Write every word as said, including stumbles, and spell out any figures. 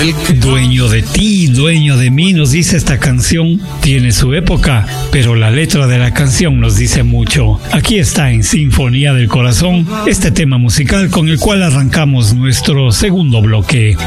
Dueño de ti, dueño de mí, nos dice esta canción. Tiene su época, pero la letra de la canción nos dice mucho. Aquí está en Sinfonía del Corazón este tema musical con el cual arrancamos nuestro segundo bloque.